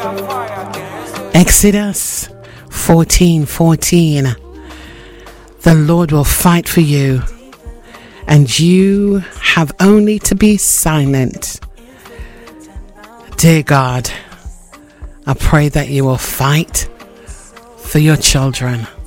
Exodus 14:14. The Lord will fight for you, and you have only to be silent. Dear God, I pray that you will fight for your children.